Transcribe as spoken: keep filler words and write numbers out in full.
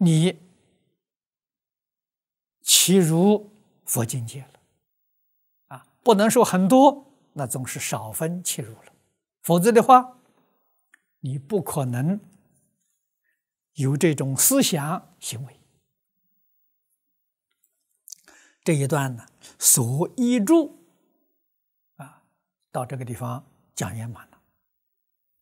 你契入佛境界了啊！不能说很多，那总是少分契入了，否则的话，你不可能有这种思想行为。这一段呢，所依注啊，到这个地方讲圆满。